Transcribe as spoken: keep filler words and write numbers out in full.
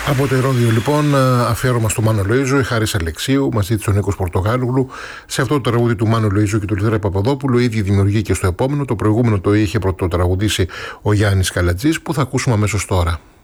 Από το Ηρώδειο, λοιπόν, αφιέρωμα στο Μάνο Λοΐζο, η Χάρης Αλεξίου, μαζί της ο Νίκος Πορτογάλουγλου. Σε αυτό το τραγούδι του Μάνου Λοΐζου και του Λιθέρα Παπαδόπουλου, η ίδια δημιουργεί και στο επόμενο. Το προηγούμενο το είχε πρωτοτραγουδήσει ο Γιάννης Καλατζής, που θα ακούσουμε αμέσως τώρα.